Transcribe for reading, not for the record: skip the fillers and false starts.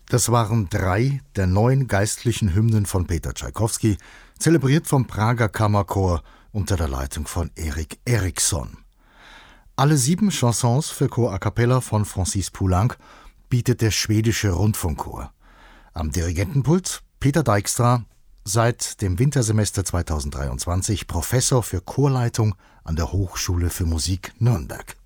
Das waren 3 der 9 geistlichen Hymnen von Peter Tschaikowski, zelebriert vom Prager Kammerchor unter der Leitung von Erik Erikson. Alle 7 Chansons für Chor a cappella von Francis Poulenc bietet der schwedische Rundfunkchor. Am Dirigentenpult Peter Dijkstra, seit dem Wintersemester 2023 Professor für Chorleitung an der Hochschule für Musik Nürnberg.